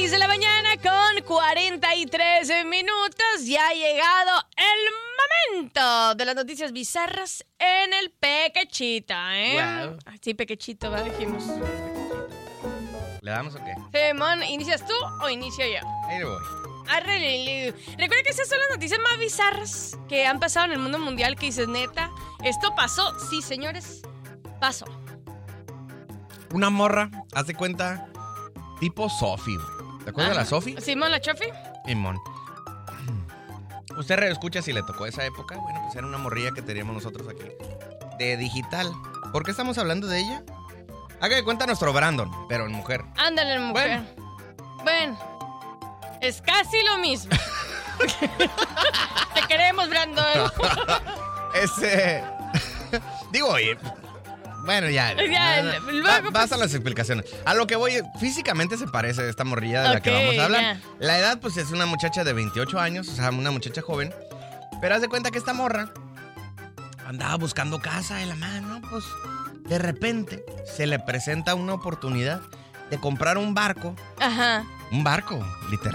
6 de la mañana con 43 minutos. Ya ha llegado el momento de las noticias bizarras en el Pequechita, ¿eh? Wow. Sí, Pequechito, ¿verdad? Dijimos. ¿Le damos o qué? Simón, ¿inicias tú o inicio yo? Ahí le voy. Arre, recuerda que esas son las noticias más bizarras que han pasado en el mundo mundial, que dices, neta, ¿esto pasó? Sí, señores, pasó. Una morra, haz de cuenta, tipo Sofi, güey. ¿Te acuerdas de la Sofi? Simón, la Chofi. Simón. Usted reescucha si le tocó esa época. Bueno, pues era una morrilla que teníamos nosotros aquí. De digital. ¿Por qué estamos hablando de ella? Haga de cuenta nuestro Brandon, pero en mujer. Ándale, mujer. Bueno, es casi lo mismo. Te queremos, Brandon. Digo, oye. Bueno, ya. Luego, vas a las explicaciones. A lo que voy, físicamente se parece esta morrilla de la que vamos a hablar. Ya. La edad, pues, es una muchacha de 28 años, o sea, una muchacha joven. Pero haz de cuenta que esta morra andaba buscando casa de la mano, pues, de repente se le presenta una oportunidad de comprar un barco. Ajá. Un barco, literal.